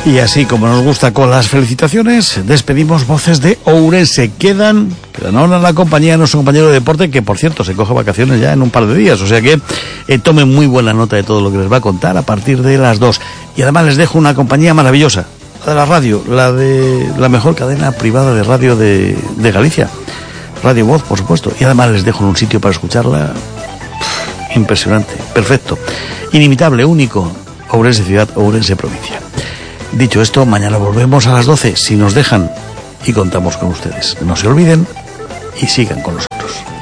Y así como nos gusta con las felicitaciones, despedimos Voces de Ourense. Quedan ahora en la compañía de nuestro compañero de deporte, que por cierto se coge vacaciones ya en un par de días, o sea que tomen muy buena nota de todo lo que les va a contar a partir de las 2. Y además les dejo una compañía maravillosa, la de la radio, la de la mejor cadena privada de radio de Galicia, Radio Voz, por supuesto. Y además les dejo en un sitio para escucharla impresionante, perfecto, inimitable, único. Ourense ciudad, Ourense provincia. Dicho esto, mañana volvemos a las 12, si nos dejan, y contamos con ustedes. No se olviden y sigan con nosotros.